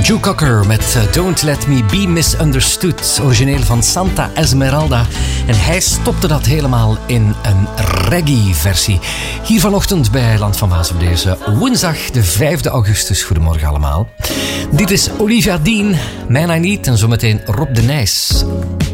Joe Cocker met Don't Let Me Be Misunderstood, origineel van Santa Esmeralda. En hij stopte dat helemaal in een reggae-versie. Hier vanochtend bij Land van Waas op deze woensdag, de 5e augustus. Goedemorgen allemaal. Dit is Olivia Dean, Man I Need en zometeen Rob de Nijs.